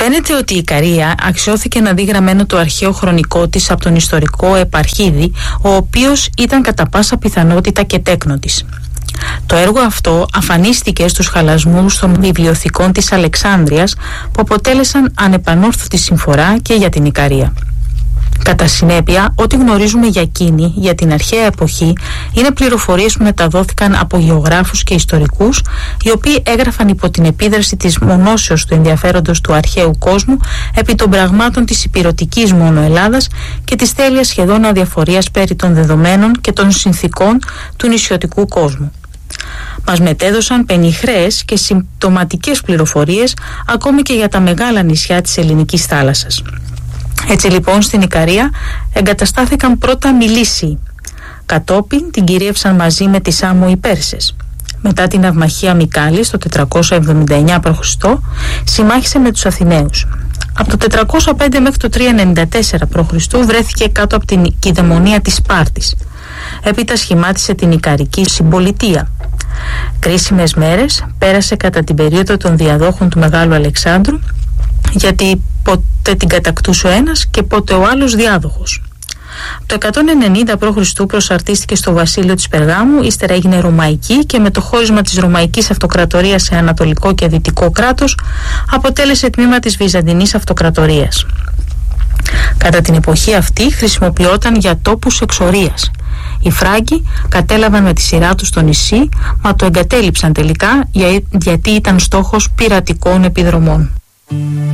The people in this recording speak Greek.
Φαίνεται ότι η Ικαρία αξιώθηκε να δει γραμμένο το αρχαίο χρονικό της από τον ιστορικό Επαρχίδη, ο οποίος ήταν κατά πάσα πιθανότητα και τέκνο της. Το έργο αυτό αφανίστηκε στους χαλασμούς των βιβλιοθηκών της Αλεξάνδρειας, που αποτέλεσαν ανεπανόρθωτη συμφορά και για την Ικαρία. Κατά συνέπεια, ό,τι γνωρίζουμε για εκείνη, για την αρχαία εποχή, είναι πληροφορίες που μεταδόθηκαν από γεωγράφους και ιστορικούς, οι οποίοι έγραφαν υπό την επίδραση της μονώσεως του ενδιαφέροντος του αρχαίου κόσμου επί των πραγμάτων της ηπειρωτικής μόνο Ελλάδας και της τέλειας σχεδόν αδιαφορίας περί των δεδομένων και των συνθήκων του νησιωτικού κόσμου. Μας μετέδωσαν πενιχρές και συμπτωματικές πληροφορίες ακόμη και για τα μεγάλα νησιά της ελληνικής θάλασσας. Έτσι λοιπόν στην Ικαρία εγκαταστάθηκαν πρώτα Μιλήσιοι. Κατόπιν την κυρίευσαν μαζί με τη Σάμο οι Πέρσες. Μετά την ναυμαχία Μικάλης το 479 π.Χ. συμμάχισε με τους Αθηναίους. Από το 405 μέχρι το 394 π.Χ. βρέθηκε κάτω από την κυδαιμονία της Σπάρτης. Έπειτα σχημάτισε την Ικαρική συμπολιτεία. Κρίσιμες μέρες πέρασε κατά την περίοδο των διαδόχων του Μεγάλου Αλεξάνδρου, γιατί πότε την κατακτούσε ο ένας και πότε ο άλλος διάδοχος. Το 190 π.Χ. προσαρτίστηκε στο βασίλειο της Περγάμου, ύστερα έγινε Ρωμαϊκή και με το χώρισμα της Ρωμαϊκής Αυτοκρατορίας σε Ανατολικό και Δυτικό κράτος αποτέλεσε τμήμα της Βυζαντινής Αυτοκρατορίας. Κατά την εποχή αυτή χρησιμοποιόταν για τόπους εξορίας. Οι Φράγκοι κατέλαβαν με τη σειρά τους το νησί, μα το εγκατέλειψαν τελικά γιατί ήταν στόχος πειρατικών επιδρομών.